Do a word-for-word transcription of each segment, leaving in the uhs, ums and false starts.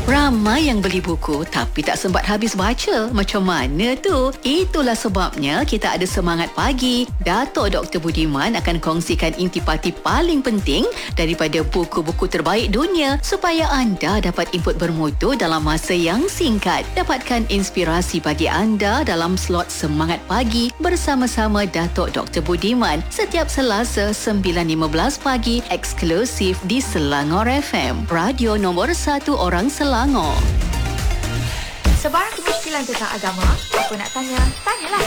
Ramai yang beli buku tapi tak sempat habis baca. Macam mana tu? Itulah sebabnya kita ada Semangat Pagi. Datuk Doktor Budiman akan kongsikan intipati paling penting daripada buku-buku terbaik dunia supaya anda dapat input bermutu dalam masa yang singkat. Dapatkan inspirasi bagi anda dalam slot Semangat Pagi bersama-sama Datuk Doktor Budiman setiap Selasa sembilan lima belas pagi eksklusif di Selangor F M. Radio nombor satu orang Selangor. Selangor. Sebarang kemusykilan tentang agama, apa nak tanya, tanyalah.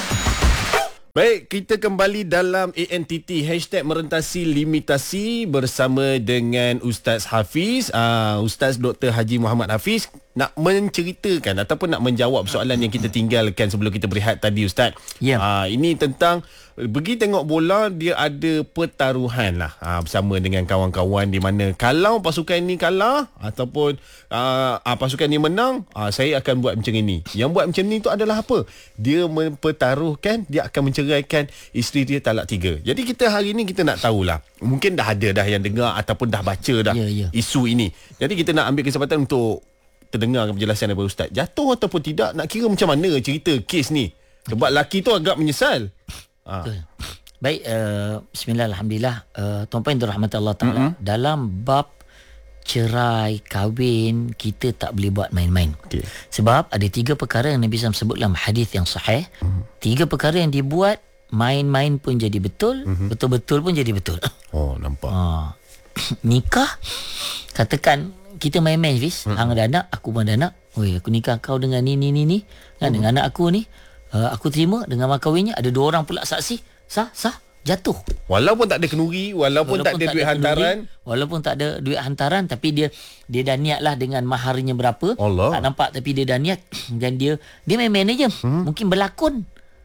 Baik, kita kembali dalam A N T T Hashtag Merentasi Limitasi bersama dengan Ustaz Hafiz, uh, Ustaz Doktor Haji Muhammad Hafiz, nak menceritakan ataupun nak menjawab soalan yang kita tinggalkan sebelum kita berehat tadi, Ustaz. Ya. Uh, ini tentang pergi tengok bola, dia ada pertaruhan lah uh, bersama dengan kawan-kawan di mana kalau pasukan ni kalah ataupun uh, uh, pasukan ni menang, uh, saya akan buat macam ini. Yang buat macam ni tu adalah apa? Dia mempertaruhkan, dia akan menceraikan isteri dia talak tiga. Jadi kita hari ni kita nak tahulah, mungkin dah ada dah yang dengar ataupun dah baca dah ya, ya. isu ini. Jadi kita nak ambil kesempatan untuk terdengar penjelasan daripada Ustaz. Jatuh ataupun tidak, nak kira macam mana cerita kes ni? Sebab lelaki tu agak menyesal. Ha. Baik, uh, bismillah, alhamdulillah. Uh, tuan-puan yang dirahmati Allah Ta'ala, mm-hmm. dalam bab cerai, kahwin, kita tak boleh buat main-main. Okay. Sebab ada tiga perkara yang Nabi sallallahu alaihi wasallam sebut dalam hadis yang sahih. Mm-hmm. Tiga perkara yang dibuat, main-main pun jadi betul, mm-hmm. betul-betul pun jadi betul. Oh, nampak. Ha. Nikah, katakan kita main-main, Fiz. Mm-hmm. Hang ada anak, aku pun ada anak. Oi, aku nikah kau dengan ni, ni, ni, ni. Kan, mm-hmm. dengan anak aku ni. Uh, aku terima dengan makawinnya, ada dua orang pula saksi, sah sah jatuh, walaupun tak ada kenduri, walaupun, walaupun tak ada tak duit ada hantaran kenduri, walaupun tak ada duit hantaran, tapi dia dia dah niat lah dengan maharnya berapa. Allah. Tak nampak tapi dia dah niat dan dia dia main-main aja. hmm. Mungkin berlakon,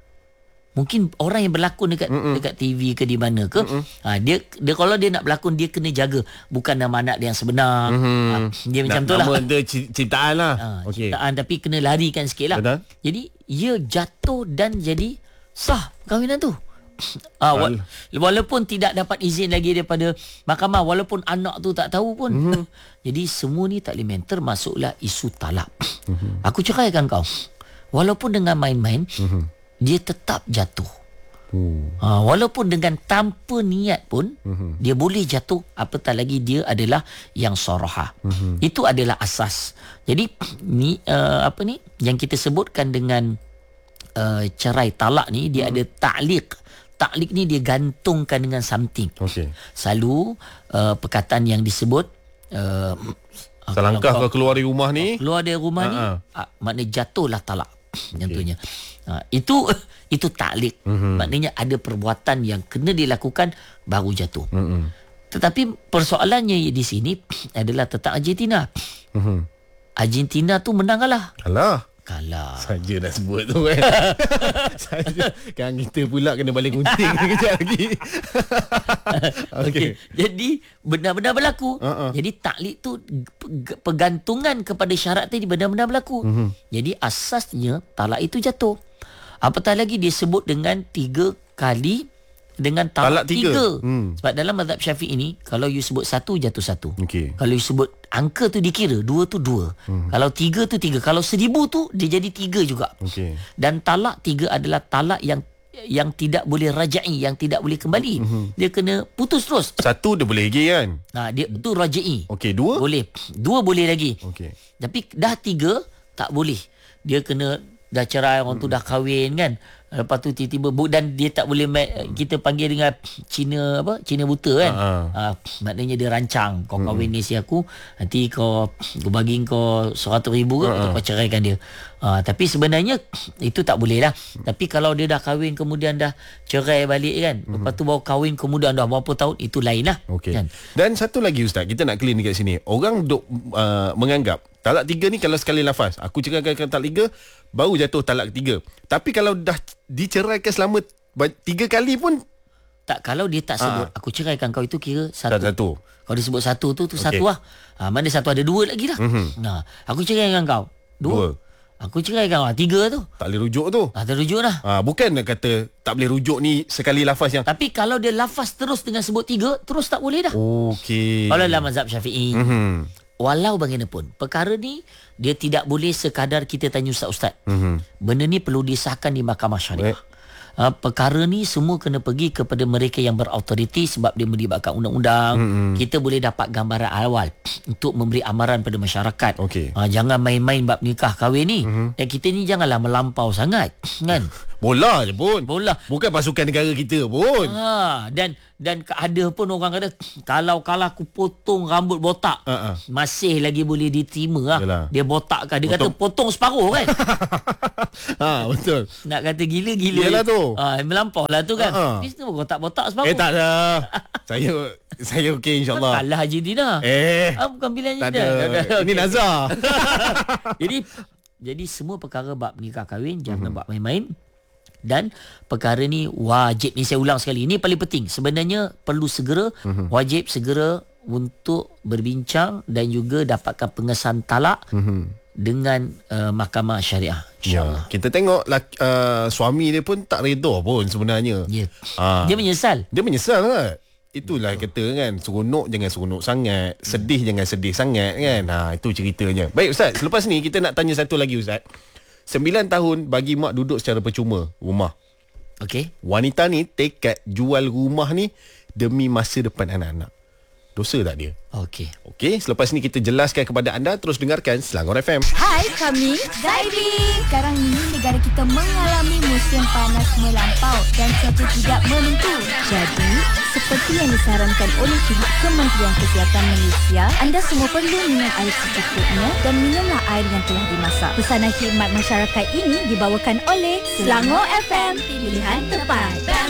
mungkin orang yang berlakon dekat Mm-mm. dekat T V ke di mana ke, ha, dia dia kalau dia nak berlakon, dia kena jaga bukan nama anak dia yang sebenar. Mm-hmm. ha, dia macam tu lah, nama dia ciptaan lah. ha, okay. Ciptaan, tapi kena larikan sikit lah. Betul? Jadi ia jatuh dan jadi sah kahwinan tu. ha, wa- walaupun tidak dapat izin lagi daripada mahkamah, walaupun anak tu tak tahu pun. Mm-hmm. Jadi semua ni tak boleh main, termasuklah isu talak. Mm-hmm. Aku ceraikan kau, walaupun dengan main-main, mm-hmm. dia tetap jatuh. Hmm. Ha, walaupun dengan tanpa niat pun, hmm. dia boleh jatuh, apatah lagi dia adalah yang saraha. Hmm. Itu adalah asas. Jadi ni uh, apa ni yang kita sebutkan dengan uh, cerai talak ni, dia hmm. ada ta'liq. Ta'liq ni dia gantungkan dengan something. Okay. Selalu uh, perkataan yang disebut uh, selangkah kau keluar dari rumah ni, keluar dari rumah uh-huh. ni, uh, maknanya jatuhlah talak. Contohnya. Okay. Ha, itu itu ta'liq. Mm-hmm. Maknanya ada perbuatan yang kena dilakukan baru jatuh. Mm-hmm. Tetapi persoalannya di sini adalah tentang Argentina. Mm-hmm. Argentina tu menang kalah. Kalah. Kalah. Saja dah sebut tu kan. Saja. Kan kita pula kena balik gunting kejap lagi. Okey. Okay. Jadi benar-benar berlaku. Uh-uh. Jadi taklid tu pergantungan kepada syarat tadi benar-benar berlaku. Uh-huh. Jadi asasnya talak itu jatuh. Apatah lagi dia sebut dengan tiga kali dengan talak, talak tiga. tiga. Hmm. Sebab dalam mazhab Syafi'i ini, kalau you sebut satu, jatuh satu. Okay. Kalau you sebut angka tu dikira, dua tu dua. Hmm. Kalau tiga tu tiga. Kalau seribu tu, dia jadi tiga juga. Okay. Dan talak tiga adalah talak yang yang tidak boleh rajai, yang tidak boleh kembali. Mm-hmm. Dia kena putus terus. Satu dia boleh lagi kan? Nah, dia tu rajai. Okey, dua? Boleh. Dua boleh lagi. Okey. Tapi dah tiga, tak boleh. Dia kena dah cerai, orang tu dah kahwin kan. Lepas tu tiba-tiba dan dia tak boleh kita panggil dengan Cina apa? Cina buta kan. Uh-huh. Ha, maknanya dia rancang, kau kahwin uh-huh. ni si aku, nanti kau aku bagi kau seratus ribu ke, uh-huh. kau ceraikan dia. Ha, tapi sebenarnya itu tak boleh lah. Uh-huh. Tapi kalau dia dah kahwin kemudian dah cerai balik kan. Uh-huh. Lepas tu baru kahwin kemudian dah berapa tahun, itu lain lah. Okay. Kan? Dan satu lagi Ustaz, kita nak clear dekat sini. Orang duk uh, menganggap talak tiga ni kalau sekali lafaz, aku ceraikan talak tiga, baru jatuh talak ketiga. Tapi kalau dah diceraikan selama tiga kali pun tak, kalau dia tak sebut, ha. aku ceraikan kau, itu kira satu. satu. Kalau dia sebut satu tu, tu okay. satu lah. Ha, mana satu ada dua lagi dah. Mm-hmm. Nah, aku ceraikan kau. Dua. dua. Aku ceraikan kau. Tiga tu. Tak boleh rujuk tu. Ha, tak rujuk dah. Ha, bukan nak kata tak boleh rujuk ni sekali lafaz yang. Tapi kalau dia lafaz terus dengan sebut tiga, terus tak boleh dah. Okey. Kalau dalam mazhab Syafi'i. Mm-hmm. walau bagaimanapun perkara ni dia tidak boleh sekadar kita tanya ustaz-ustaz. Mhm. Benda ni perlu disahkan di mahkamah syariah. Uh, perkara ni semua kena pergi kepada mereka yang berautoriti sebab dia melibatkan undang-undang. Mm-hmm. Kita boleh dapat gambaran awal untuk memberi amaran pada masyarakat. Okay. Uh, jangan main-main bab nikah kahwin ni. Mm-hmm. Dan kita ni janganlah melampau sangat, kan? Bola je pun. Bola. Bukan pasukan negara kita pun. Ha, dan dan ada pun orang kata kalau kalau aku potong rambut botak uh-uh. masih lagi boleh diterima lah. Yalah. Dia botakkan. Dia potong. kata potong separuh kan. Ha, betul. Nak kata gila-gila. Yalah tu. Ha, melampau lah tu kan. Uh-uh. Ni semua botak-botak separuh. Eh tak ada. saya saya okey insya-Allah. Kalah Argentina. Eh. Ah, bukan pilihan Tak Argentina. ada. Ini Nazar. Jadi jadi semua perkara bab nikah kahwin jangan mm-hmm. bab main-main. Dan perkara ni wajib, ni saya ulang sekali, ini paling penting. Sebenarnya perlu segera, mm-hmm. wajib segera untuk berbincang dan juga dapatkan pengesahan talak mm-hmm. dengan uh, mahkamah syariah. InsyaAllah. Ya, kita tengok uh, suami dia pun tak redha pun sebenarnya. Ya. Ha. Dia menyesal. Dia menyesal kan? Itulah kata kan, seronok jangan seronok sangat, sedih jangan sedih sangat kan. Ha, itu ceritanya. Baik Ustaz, selepas ni kita nak tanya satu lagi Ustaz. Sembilan tahun bagi mak duduk secara percuma rumah. Okey. Wanita ni tekad jual rumah ni demi masa depan anak-anak. Dosa tak dia? Okey. Okey, selepas ni kita jelaskan kepada anda. Terus dengarkan Selangor F M. Hai, kami Zaidi. Sekarang ini negara kita mengalami musim panas melampau dan cuaca tidak menentu. Jadi, seperti yang disarankan oleh pihak Kementerian Kesihatan Malaysia, anda semua perlu minum air secukupnya dan minumlah air yang telah dimasak. Pesanan khidmat masyarakat ini dibawakan oleh Selangor F M. Pilihan tepat.